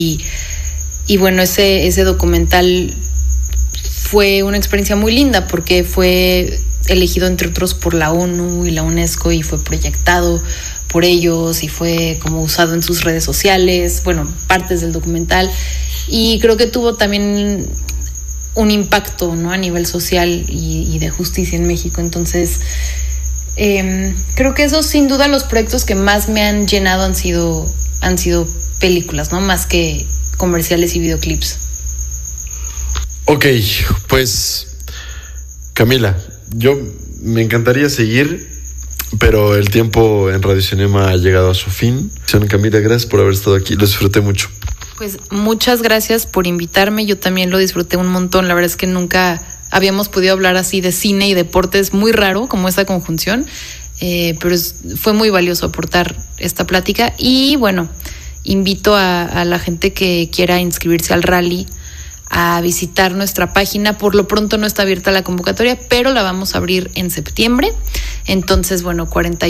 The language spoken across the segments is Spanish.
Y bueno, ese documental fue una experiencia muy linda porque fue elegido entre otros por la ONU y la UNESCO y fue proyectado por ellos y fue como usado en sus redes sociales, bueno, partes del documental, y creo que tuvo también un impacto, ¿no?, a nivel social y de justicia en México. Entonces creo que esos sin duda los proyectos que más me han llenado han sido películas, ¿no?, más que comerciales y videoclips. Ok, pues Camila, yo me encantaría seguir, pero el tiempo en Radio Cinema ha llegado a su fin. Camila, gracias por haber estado aquí, lo disfruté mucho. Pues muchas gracias por invitarme, yo también lo disfruté un montón. La verdad es que nunca habíamos podido hablar así de cine y deportes, muy raro como esta conjunción, pero fue muy valioso aportar esta plática. Y bueno, invito a la gente que quiera inscribirse al rally a visitar nuestra página. Por lo pronto no está abierta la convocatoria, pero la vamos a abrir en septiembre. Entonces, bueno,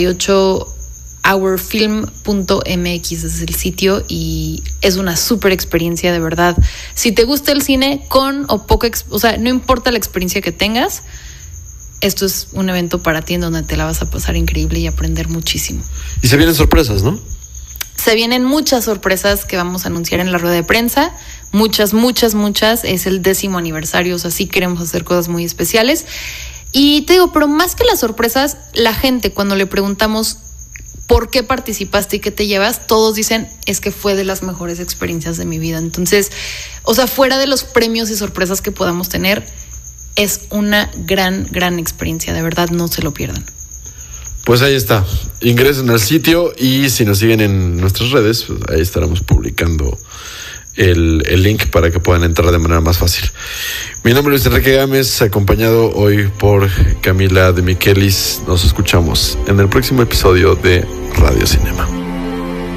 48hourfilm.mx es el sitio y es una súper experiencia, de verdad. Si te gusta el cine, con o poco, o sea, no importa la experiencia que tengas, esto es un evento para ti en donde te la vas a pasar increíble y aprender muchísimo. Y se vienen sorpresas, ¿no? Se vienen muchas sorpresas que vamos a anunciar en la rueda de prensa. Muchas. Es el 10º aniversario, o sea, sí queremos hacer cosas muy especiales. Y te digo, pero más que las sorpresas, la gente, cuando le preguntamos por qué participaste y qué te llevas, todos dicen, es que fue de las mejores experiencias de mi vida. Entonces, o sea, fuera de los premios y sorpresas que podamos tener, es una gran experiencia. De verdad, no se lo pierdan. Pues ahí está, ingresen al sitio y si nos siguen en nuestras redes, pues ahí estaremos publicando el link para que puedan entrar de manera más fácil. Mi nombre es Luis Enrique Gámez, acompañado hoy por Camila de Michelis. Nos escuchamos en el próximo episodio de Radio Cinema.